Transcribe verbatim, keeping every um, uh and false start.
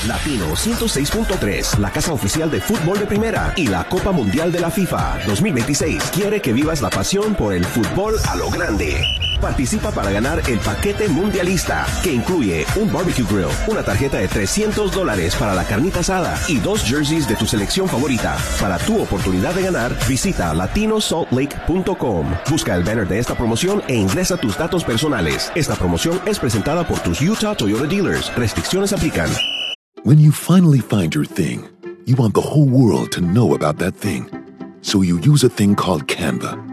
Latino ciento seis punto tres, la casa oficial de fútbol de primera y la Copa Mundial de la FIFA dos mil veintiséis quiere que vivas la pasión por el fútbol a lo grande. Participa para ganar el paquete mundialista, que incluye un barbecue grill, una tarjeta de trescientos dólares para la carnita asada y dos jerseys de tu selección favorita. Para tu oportunidad de ganar, visita latino salt lake punto com. Busca el banner de esta promoción e ingresa tus datos personales. Esta promoción es presentada por tus Utah Toyota Dealers. Restricciones aplican. When you finally find your thing, you want the whole world to know about that thing. So you use a thing called Canva.